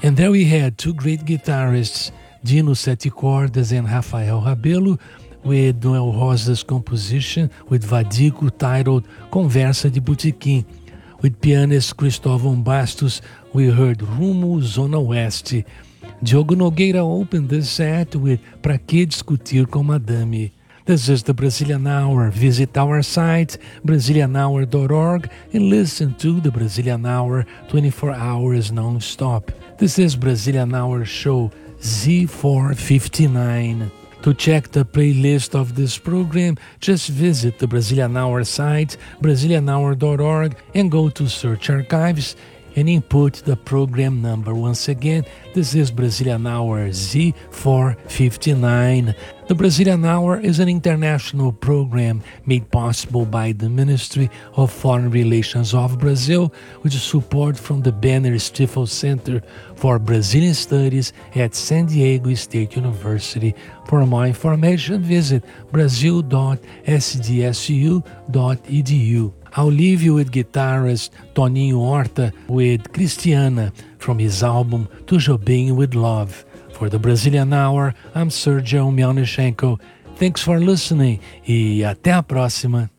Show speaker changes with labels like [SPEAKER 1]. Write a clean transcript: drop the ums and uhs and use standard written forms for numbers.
[SPEAKER 1] And there we had two great guitarists, Dino Sete Cordas and Rafael Rabelo, with Noel Rosa's composition with Vadico titled Conversa de Botequim. With pianist Cristóvão Bastos, we heard Rumo Zona Oeste. Diogo Nogueira opened the set with Pra Que Discutir com Madame. This is the Brazilian Hour. Visit our site, BrazilianHour.org, and listen to the Brazilian Hour 24 hours non-stop. This is Brazilian Hour Show Z459. To check the playlist of this program, just visit the Brazilian Hour site, BrazilianHour.org, and go to Search Archives and input the program number. Once again, this is Brazilian Hour Z459. The Brazilian Hour is an international program made possible by the Ministry of Foreign Relations of Brazil, with support from the Banner Stifel Center for Brazilian Studies at San Diego State University. For more information, visit brazil.sdsu.edu. I'll leave you with guitarist Toninho Horta with Cristiana from his album Tudo Bem with Love. For the Brazilian Hour, I'm Sergio Melnichenko. Thanks for listening e até a próxima.